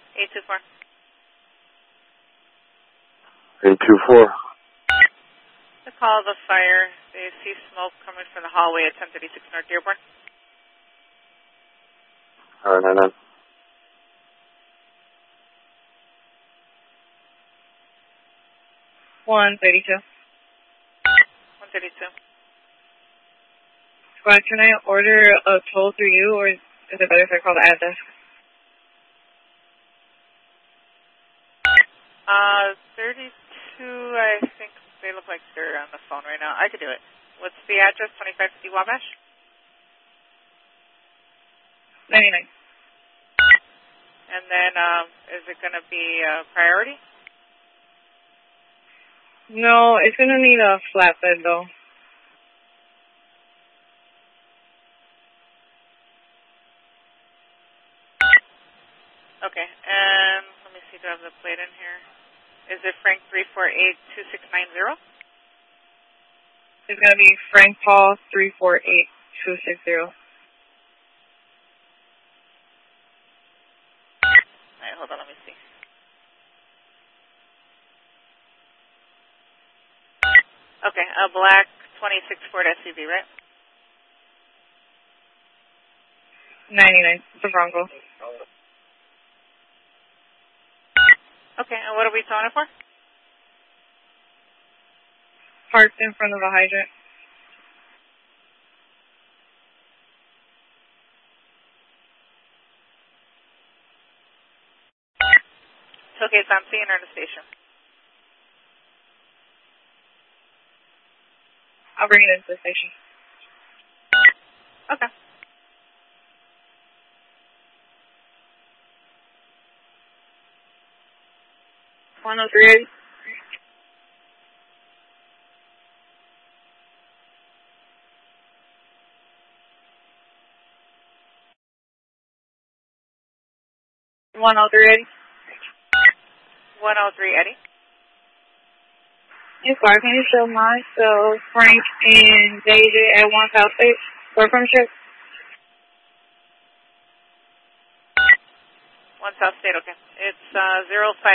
824. 824. The call of the fire. They see smoke coming from the hallway at 1036 North Dearborn. 99. 132. 132. Squad, can I order a toll through you, or is it better if I call the ad desk? 32, I think they look like they're on the phone right now. I could do it. What's the address? 2550 Wabash? 99. And then, is it going to be a priority? No, it's going to need a flatbed, though. Okay, and let me see, do I have the plate in here? Is it Frank 3482690? It's going to be Frank Paul 348260. Alright, hold on, let me see. Okay, a black 26 Ford SUV, right? 99. It's a Bronco. Okay, and what are we towing it for? Parked in front of a hydrant. Okay, so I'm seeing her in the station. I'll bring it into the station. Okay. $103.80. $103.80. 103 Eddie. Yes, sir. Can you show myself, Frank, and JJ at 1 South State? Storefront check? 1 South State, okay. It's 05.